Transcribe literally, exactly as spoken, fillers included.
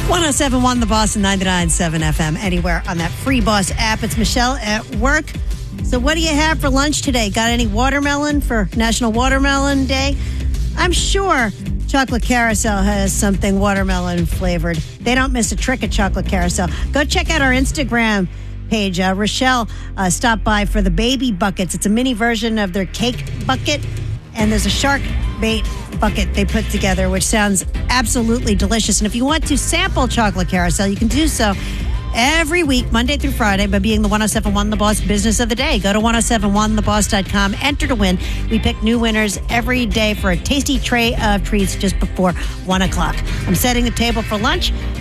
one oh seven point one The Boss and ninety-nine point seven F M. Anywhere on that free Boss app. It's Michelle at work. So what do you have for lunch today? Got any watermelon for National Watermelon Day? I'm sure Chocolate Carousel has something watermelon flavored. They don't miss a trick at Chocolate Carousel. Go check out our Instagram page. Uh, Rochelle uh, stopped by for the baby buckets. It's a mini version of their cake bucket, and there's a shark bait bucket they put together, which sounds absolutely delicious. And if you want to sample Chocolate Carousel, you can do so every week, Monday through Friday, by being the one oh seven point one The Boss Business of the Day. Go to ten seventy-one the boss dot com. Enter to win. We pick new winners every day for a tasty tray of treats just before one o'clock. I'm setting the table for lunch.